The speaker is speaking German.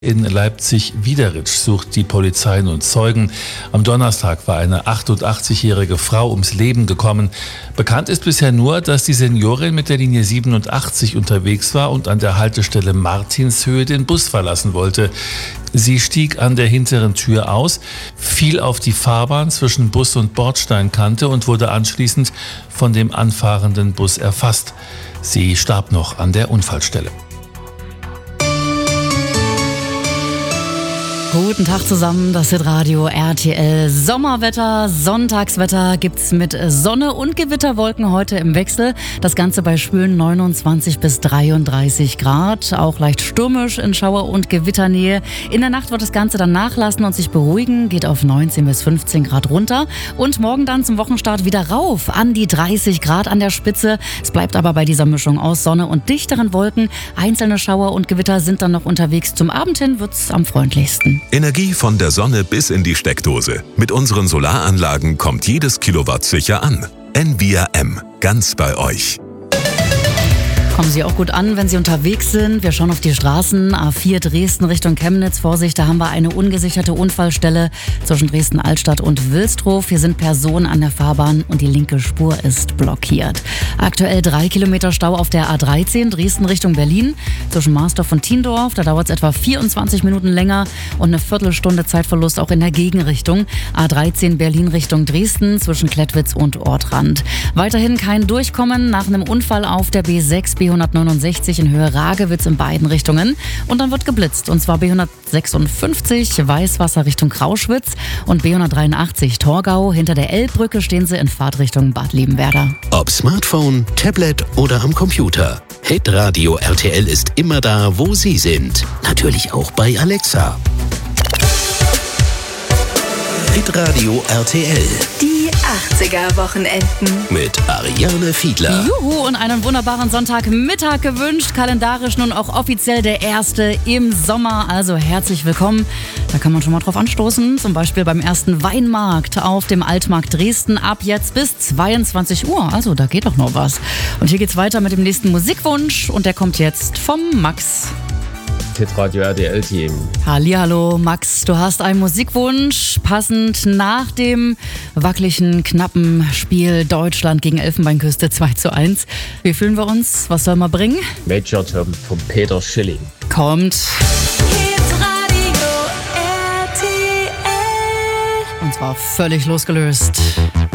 In Leipzig-Wiederitsch sucht die Polizei nun Zeugen. Am Donnerstag war eine 88-jährige Frau ums Leben gekommen. Bekannt ist bisher nur, dass die Seniorin mit der Linie 87 unterwegs war und an der Haltestelle Martinshöhe den Bus verlassen wollte. Sie stieg an der hinteren Tür aus, fiel auf die Fahrbahn zwischen Bus und Bordsteinkante und wurde anschließend von dem anfahrenden Bus erfasst. Sie starb noch an der Unfallstelle. Guten Tag zusammen, das ist Radio RTL. Sommerwetter, Sonntagswetter gibt's mit Sonne und Gewitterwolken heute im Wechsel. Das Ganze bei schwülen 29 bis 33 Grad. Auch leicht stürmisch in Schauer- und Gewitternähe. In der Nacht wird das Ganze dann nachlassen und sich beruhigen. Geht auf 19 bis 15 Grad runter. Und morgen dann zum Wochenstart wieder rauf an die 30 Grad an der Spitze. Es bleibt aber bei dieser Mischung aus Sonne und dichteren Wolken. Einzelne Schauer und Gewitter sind dann noch unterwegs. Zum Abend hin wird's am freundlichsten. Energie von der Sonne bis in die Steckdose. Mit unseren Solaranlagen kommt jedes Kilowatt sicher an. Envia M. Ganz bei euch. Kommen Sie auch gut an, wenn Sie unterwegs sind. Wir schauen auf die Straßen. A4 Dresden Richtung Chemnitz. Vorsicht, da haben wir eine ungesicherte Unfallstelle zwischen Dresden-Altstadt und Wilsdruff. Hier sind Personen an der Fahrbahn und die linke Spur ist blockiert. Aktuell 3 Kilometer Stau auf der A13 Dresden Richtung Berlin. Zwischen Marsdorf und Tiendorf. Da dauert es etwa 24 Minuten länger und eine Viertelstunde Zeitverlust auch in der Gegenrichtung. A13 Berlin Richtung Dresden zwischen Klettwitz und Ortrand. Weiterhin kein Durchkommen nach einem Unfall auf der B6 B169 in Höhe Ragewitz in beiden Richtungen. Und dann wird geblitzt. Und zwar B156 Weißwasser Richtung Krauschwitz und B183 Torgau. Hinter der Elbbrücke stehen sie in Fahrtrichtung Bad Liebenwerda. Ob Smartphone, Tablet oder am Computer. Hitradio RTL ist immer da, wo Sie sind. Natürlich auch bei Alexa. Hitradio RTL. Die 80er-Wochenenden. Mit Ariane Fiedler. Juhu, und einen wunderbaren Sonntagmittag gewünscht. Kalendarisch nun auch offiziell der erste im Sommer. Also herzlich willkommen. Da kann man schon mal drauf anstoßen. Zum Beispiel beim ersten Weinmarkt auf dem Altmarkt Dresden. Ab jetzt bis 22 Uhr. Also da geht doch noch was. Und hier geht's weiter mit dem nächsten Musikwunsch. Und der kommt jetzt vom Max. Hitradio RTL-Team. Hallihallo Max, du hast einen Musikwunsch, passend nach dem wackeligen, knappen Spiel Deutschland gegen Elfenbeinküste 2:1. Wie fühlen wir uns? Was soll man bringen? Major Tom von Peter Schilling. Kommt. Hitradio RTL. Und zwar völlig losgelöst.